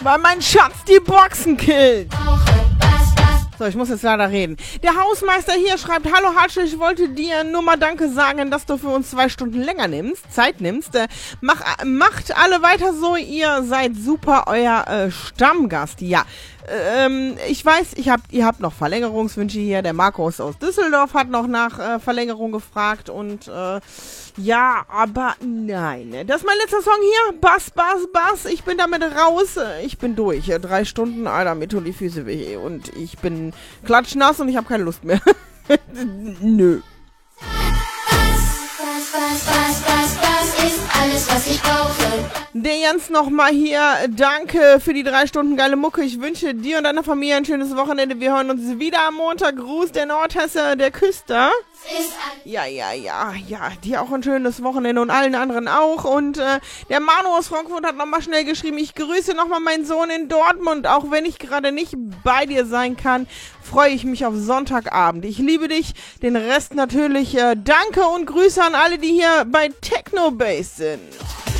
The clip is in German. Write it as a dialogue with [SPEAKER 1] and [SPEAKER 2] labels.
[SPEAKER 1] Weil mein Schatz die Boxen killt. So, ich muss jetzt leider reden. Der Hausmeister hier schreibt, hallo Hatsche, ich wollte dir nur mal Danke sagen, dass du für uns 2 Stunden länger Zeit nimmst. Macht alle weiter so, ihr seid super, euer Stammgast. Ja, ich weiß, ihr habt noch Verlängerungswünsche hier. Der Markus aus Düsseldorf hat noch nach Verlängerung gefragt und ja, aber nein. Das ist mein letzter Song hier. Bass. Ich bin damit raus. Ich bin durch. 3 Stunden, Alter, mir tun die Füße weh. Und ich bin klatschnass und ich habe keine Lust mehr. Nö.
[SPEAKER 2] Was ist alles, was ich brauche?
[SPEAKER 1] Der Jens nochmal hier. Danke für die 3 Stunden geile Mucke. Ich wünsche dir und deiner Familie ein schönes Wochenende. Wir hören uns wieder am Montag. Gruß der Nordhesse, der Küster. Ja, dir auch ein schönes Wochenende und allen anderen auch. Und der Manu aus Frankfurt hat nochmal schnell geschrieben, ich grüße nochmal meinen Sohn in Dortmund. Auch wenn ich gerade nicht bei dir sein kann, freue ich mich auf Sonntagabend. Ich liebe dich. Den Rest natürlich danke und Grüße an alle, die hier bei Techno Bass sind.